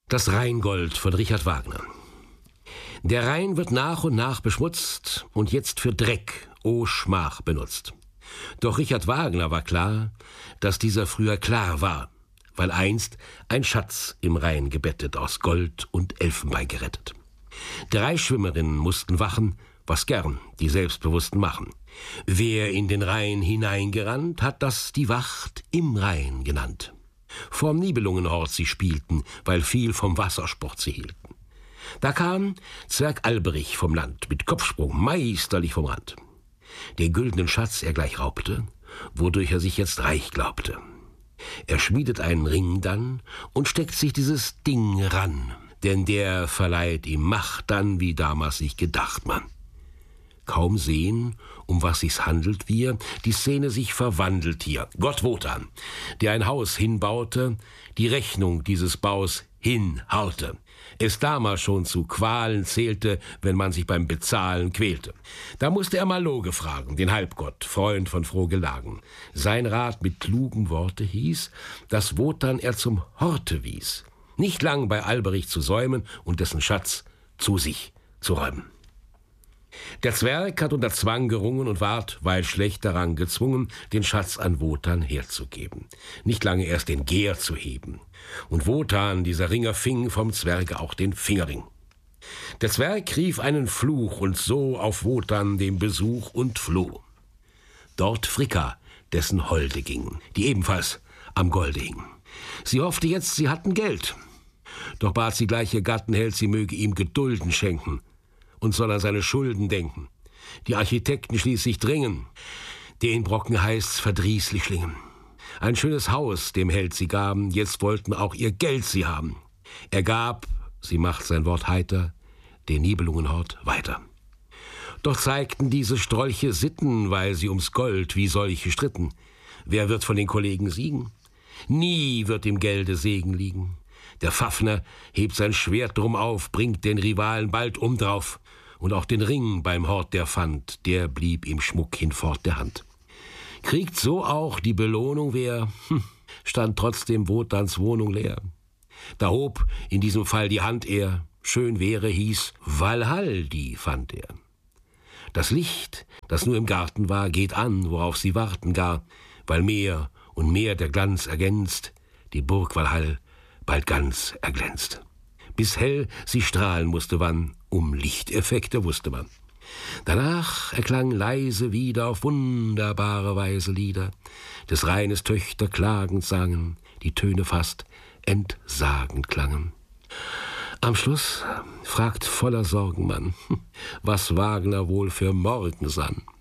Das Rheingold von Richard Wagner. Der Rhein wird nach und nach beschmutzt und jetzt für Dreck, o Schmach, benutzt. Doch Richard Wagner war klar, dass dieser früher klar war, weil einst ein Schatz im Rhein gebettet, aus Gold und Elfenbein gerettet. 3 Schwimmerinnen mussten wachen, was gern die Selbstbewussten machen. Wer in den Rhein hineingerannt, hat das die Wacht im Rhein genannt. Vorm Nibelungenhort sie spielten, weil viel vom Wassersport sie hielten. Da kam Zwerg Alberich vom Land, mit Kopfsprung meisterlich vom Rand. Den güldenen Schatz er gleich raubte, wodurch er sich jetzt reich glaubte. Er schmiedet einen Ring dann und steckt sich dieses Ding ran, denn der verleiht ihm Macht dann, wie damals sich gedacht man. Kaum sehen, um was sich's handelt, wir, die Szene sich verwandelt hier. Gott Wotan, der ein Haus hinbaute, die Rechnung dieses Baus hinhaute. Es damals schon zu Qualen zählte, wenn man sich beim Bezahlen quälte. Da musste er Maloge fragen, den Halbgott, Freund von Frohgelagen. Sein Rat mit klugen Worte hieß, dass Wotan er zum Horte wies, nicht lang bei Alberich zu säumen und dessen Schatz zu sich zu räumen. Der Zwerg hat unter Zwang gerungen und ward, weil schlecht daran gezwungen, den Schatz an Wotan herzugeben. Nicht lange erst den Gehr zu heben. Und Wotan, dieser Ringer, fing vom Zwerge auch den Fingerring. Der Zwerg rief einen Fluch und so auf Wotan den Besuch und floh. Dort Fricka, dessen Holde ging, die ebenfalls am Golde hing. Sie hoffte jetzt, sie hatten Geld. Doch bat sie gleich ihr Gattenheld, sie möge ihm Gedulden schenken und soll an seine Schulden denken. Die Architekten schließlich dringen, den Brocken heißt's verdrießlich schlingen. Ein schönes Haus dem Held sie gaben, jetzt wollten auch ihr Geld sie haben. Er gab, sie macht sein Wort heiter, den Nibelungenhort weiter. Doch zeigten diese Strolche Sitten, weil sie ums Gold wie solche stritten. Wer wird von den Kollegen siegen? Nie wird im Gelde Segen liegen. Der Pfaffner hebt sein Schwert drum auf, bringt den Rivalen bald drauf. Und auch den Ring beim Hort der fand, der blieb ihm Schmuck hinfort der Hand. Kriegt so auch die Belohnung wer, stand trotzdem Wotans Wohnung leer. Da hob in diesem Fall die Hand er, schön wäre hieß, Walhaldi fand er. Das Licht, das nur im Garten war, geht an, worauf sie warten gar, weil mehr und mehr der Glanz ergänzt, die Burg Walhall bald ganz erglänzt. Bis hell sie strahlen musste wann, Lichteffekte wusste man. Danach erklang leise wieder auf wunderbare Weise Lieder. Des Rheines Töchter klagend sangen, die Töne fast entsagend klangen. Am Schluss fragt voller Sorgen man, was Wagner wohl für morgen sann.